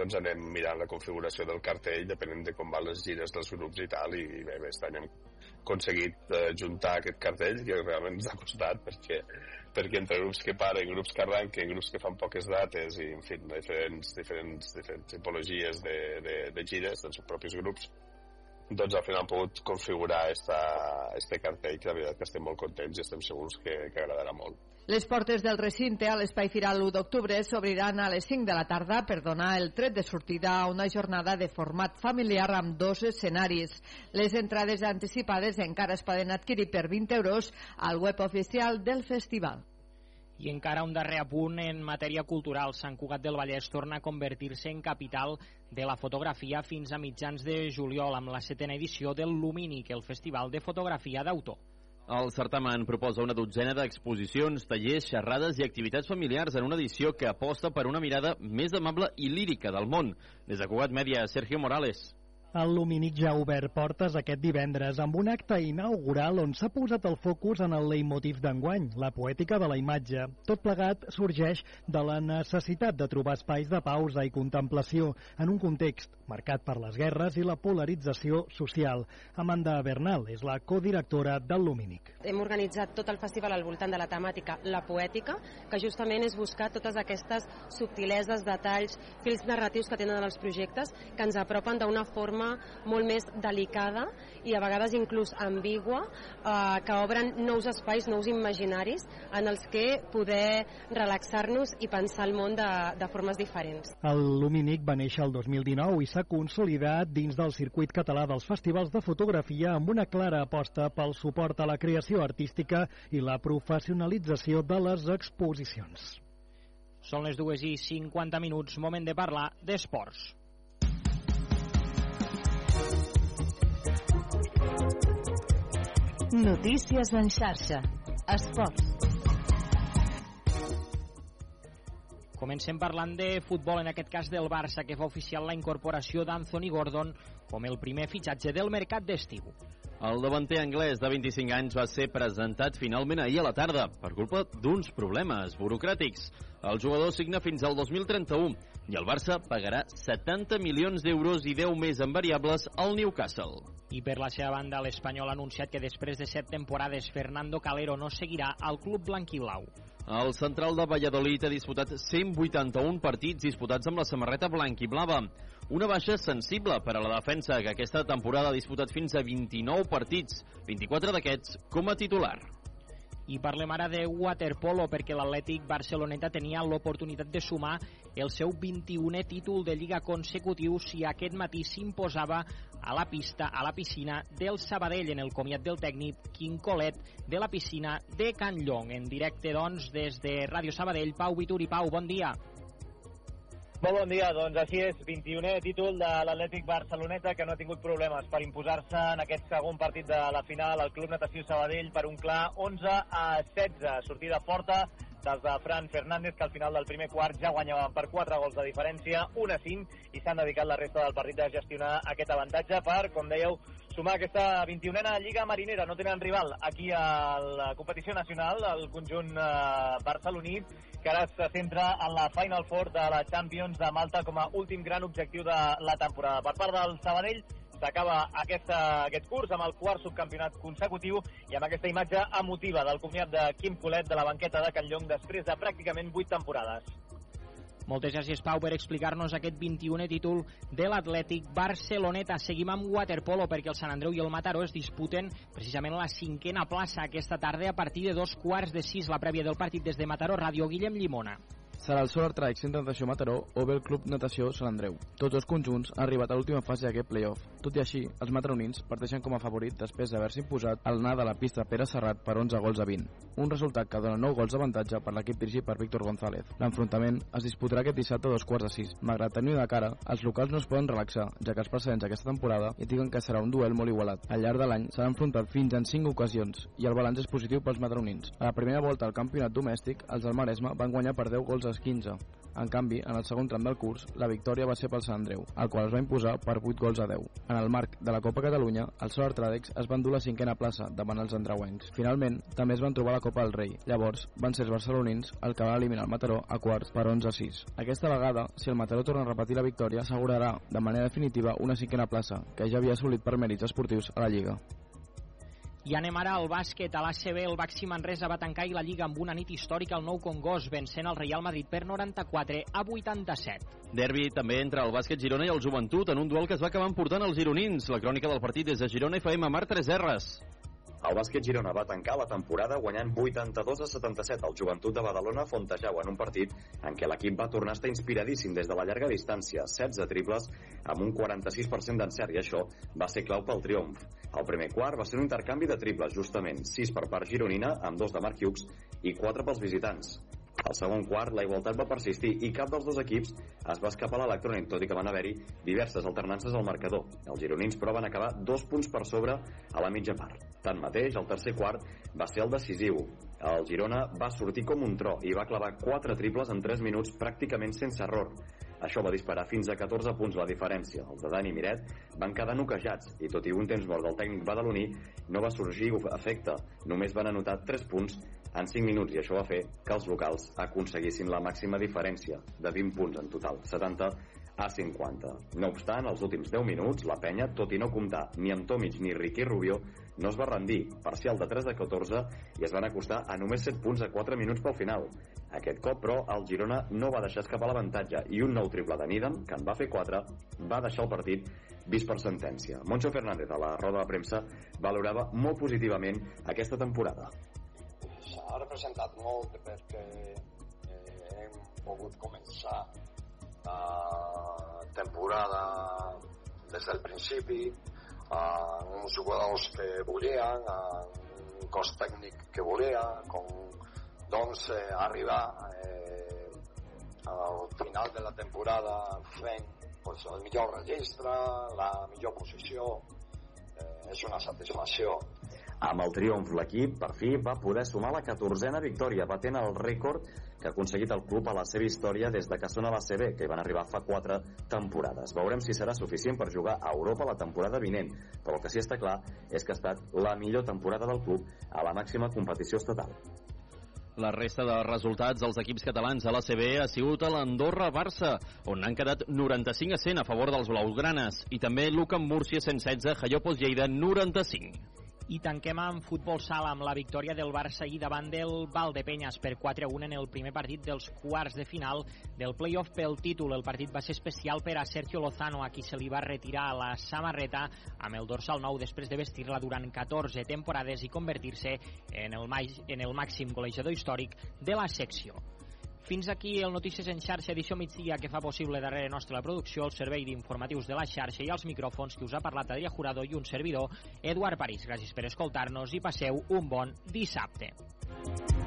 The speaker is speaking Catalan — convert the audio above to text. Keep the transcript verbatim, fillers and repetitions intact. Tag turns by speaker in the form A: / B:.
A: doncs anem mirant la configuració del cartell depenent de com van les gires dels grups i tal, i bé, bé aquest any hem aconseguit eh, juntar aquest cartell que realment ens ha costat perquè, perquè entre grups que paren, grups que arranquen, grups que fan poques dates i en fi, diferents, diferents, diferents tipologies de, de, de gires dels propis grups, doncs al final hem pogut configurar esta, este cartell que la veritat que estem molt contents i estem segurs que, que agradarà molt.
B: Les portes del recinte a l'Espai Firal l'u d'octubre s'obriran a les cinc de la tarda per donar el tret de sortida a una jornada de format familiar amb dos escenaris. Les entrades anticipades encara es poden adquirir per vint euros al web oficial del festival.
C: I encara un darrer apunt en matèria cultural. Sant Cugat del Vallès torna a convertir-se en capital de la fotografia fins a mitjans de juliol amb la setena edició del Lumínic, el festival de fotografia d'autor.
D: El certamen proposa una dotzena d'exposicions, tallers, xerrades i activitats familiars en una edició que aposta per una mirada més amable i lírica del món. Des de Cugat Mèdia, Sergio Morales.
E: El Lumínic ja ha obert portes aquest divendres amb un acte inaugural on s'ha posat el focus en el leitmotiv d'enguany, la poètica de la imatge. Tot plegat sorgeix de la necessitat de trobar espais de pausa i contemplació en un context marcat per les guerres i la polarització social. Amanda Bernal és la codirectora del Lumínic.
F: Hem organitzat tot el festival al voltant de la temàtica la poètica, que justament és buscar totes aquestes subtileses, detalls, fils narratius que tenen els projectes, que ens apropen d'una forma molt més delicada i a vegades inclús ambigua, eh, que obren nous espais, nous imaginaris en els que poder relaxar-nos i pensar el món de, de formes diferents.
E: El Lumínic va néixer el dos mil dinou i s'ha consolidat dins del circuit català dels festivals de fotografia amb una clara aposta pel suport a la creació artística i la professionalització de les exposicions.
C: Són les dues i cinquanta minuts, moment de parlar d'esports.
G: Notícies en xarxa. Esports.
C: Comencem parlant de futbol, en aquest cas del Barça, que fa oficial la incorporació d'Anthony Gordon com el primer fitxatge del mercat d'estiu.
D: El davanter anglès de vint-i-cinc anys va ser presentat finalment ahir a la tarda per culpa d'uns problemes burocràtics. El jugador signa fins al dos mil trenta-u i el Barça pagarà setanta milions d'euros i deu més en variables al Newcastle.
C: I per la seva banda, l'Espanyol ha anunciat que després de set temporades Fernando Calero no seguirà al club blanquiblau.
D: El central de Valladolid ha disputat cent vuitanta-un partits disputats amb la samarreta blanquiblava. Una baixa sensible per a la defensa, que aquesta temporada ha disputat fins a vint-i-nou partits, vint-i-quatre d'aquests com a titular.
C: I parlem ara de waterpolo, perquè l'Atlètic Barceloneta tenia l'oportunitat de sumar el seu vint-i-unè títol de Lliga consecutiu si aquest matí s'imposava a la pista, a la piscina del Sabadell, en el comiat del tècnic Quim Colet de la piscina de Can Llong. En directe, doncs, des de Ràdio Sabadell, Pau Vituri. Pau, bon dia.
H: Molt bon dia, doncs així és, vint-i-unè títol de l'Atlètic Barceloneta, que no ha tingut problemes per imposar-se en aquest segon partit de la final al Club Natació Sabadell per un clar onze a setze. Sortida forta dels de Fran Fernández, que al final del primer quart ja guanyaven per quatre gols de diferència, un a cinc, i s'han dedicat la resta del partit a gestionar aquest avantatge per, com dèieu, sumar aquesta vint-i-unena Lliga Marinera. No tenen rival aquí a la competició nacional, el conjunt eh, barceloní, que ara se centra en la Final Four de la Champions de Malta com a últim gran objectiu de la temporada. Per part del Sabadell, s'acaba aquesta, aquest curs amb el quart subcampionat consecutiu i amb aquesta imatge emotiva del comiat de Quim Colet de la banqueta de Can Llong després de pràcticament vuit temporades.
C: Moltes gràcies, Pau, per explicar-nos aquest vint-i-unè títol de l'Atlètic Barceloneta. Seguim amb waterpolo, perquè el Sant Andreu i el Mataró es disputen precisament la cinquena plaça aquesta tarda a partir de dos quarts de sis. La prèvia del partit des de Mataró Ràdio, Guillem Llimona.
I: Serà el Solar Track Centre Natació Mataró o bé el Club Natació Sant Andreu. Tots dos conjunts han arribat a l'última fase d'aquest play-off. Tot i així, els mataronins parteixen com a favorit després d'haver-se imposat al anar de la pista Pere Serrat per onze gols a vint. Un resultat que dona nou gols d'avantatge per l'equip dirigit per Víctor González. L'enfrontament es disputarà aquest dissabte a dos quarts de sis. Malgrat tenir de cara, els locals no es poden relaxar, ja que els precedents d'aquesta temporada indiquen que serà un duel molt igualat. Al llarg de l'any s'han enfrontat fins en cinc ocasions i el balanç és positiu pels mataronins. A la primera volta al campionat domèstic, els del Maresme van guanyar per deu gols onze a quinze. En canvi, en el segon tram del curs, la victòria va ser pel Sant Andreu, el qual es va imposar per vuit gols a deu. En el marc de la Copa Catalunya, els Solar Tràdecs es van dur la cinquena plaça davant els andreuencs. Finalment, també es van trobar la Copa del Rei. Llavors, van ser els barcelonins el que van eliminar el Mataró a quarts per onze a sis. Aquesta vegada, si el Mataró torna a repetir la victòria, assegurarà de manera definitiva una cinquena plaça, que ja havia assolit per mèrits esportius a la Lliga.
C: I anem ara al bàsquet. A l'A C B, el Baxi Manresa va tancar la Lliga amb una nit històrica al Nou Congost, vencent el Real Madrid per noranta-quatre a vuitanta-set.
D: Derbi també entre el bàsquet Girona i el Joventut en un duel que es va acabar emportant els gironins. La crònica del partit des de Girona F M, Marc Tres Erres.
J: El bàsquet Girona va tancar la temporada guanyant vuitanta-dos a setanta-set al Joventut de Badalona Fontejau en un partit en què l'equip va tornar a estar inspiradíssim des de la llarga distància, setze triples amb un quaranta-sis per cent d'encert, i això va ser clau pel triomf. El primer quart va ser un intercanvi de triples, justament sis per part gironina, amb dos de Marc Hughes i quatre pels visitants. Al segon quart, la igualtat va persistir i cap dels dos equips es va escapar a l'electrònic, tot i que van haver-hi diverses alternances al marcador. Els gironins, però, van acabar dos punts per sobre a la mitja part. Tanmateix, el tercer quart va ser el decisiu. El Girona va sortir com un tro i va clavar quatre triples en tres minuts pràcticament sense error. Això va disparar fins a catorze punts la diferència. Els de Dani Miret van quedar noquejats i, tot i un temps mort del tècnic badaloní, no va sorgir efecte. Només van anotar tres punts en cinc minuts i això va fer que els locals aconseguissin la màxima diferència de vint punts en total, setanta a cinquanta. No obstant, els últims deu minuts, la penya, tot i no comptar ni amb Tomic ni Riqui Rubio, no es va rendir, parcial de tres a catorze, i es van acostar a només set punts a quatre minuts pel final. Aquest cop, però, el Girona no va deixar escapar l'avantatge i un nou triple de Needham, que en va fer quatre, va deixar el partit vist per sentència. Moncho Fernández, a la roda de premsa, valorava molt positivament aquesta temporada.
K: S'ha representat molt perquè eh, hem pogut començar la temporada des del principi, amb uns jugadors que volien, amb un cos tècnic que volia, com doncs eh, arribar eh, al final de la temporada fent pues, el millor registre, la millor posició, eh, és una satisfacció.
J: Amb el triomf, l'equip, per fi, va poder sumar la catorzena victòria, batent el rècord que ha aconseguit el club a la seva història des de que són a l'A C B, que hi van arribar fa quatre temporades. Veurem si serà suficient per jugar a Europa la temporada vinent, però el que sí està clar és que ha estat la millor temporada del club a la màxima competició estatal.
D: La resta de resultats dels equips catalans a l'A C B ha sigut a l'Andorra-Barça, on han quedat noranta-cinc a cent a favor dels blaugranes, i també l'Ucam Múrcia cent setze, Jallopos Lleida noranta-cinc.
C: I tanquem amb futbol sala amb la victòria del Barça ahir davant del Valdepeñas per quatre a un en el primer partit dels quarts de final del play-off pel títol. El partit va ser especial per a Sergio Lozano, a qui se li va retirar la samarreta amb el dorsal nou després de vestir-la durant catorze temporades i convertir-se en el, en el màxim golejador històric de la secció. Fins aquí el Notícies en xarxa, edició migdia, que fa possible darrere nostra la producció, el servei d'informatius de la xarxa i els micròfons que us ha parlat Adrià Jurado i un servidor, Eduard París. Gràcies per escoltar-nos i passeu un bon dissabte.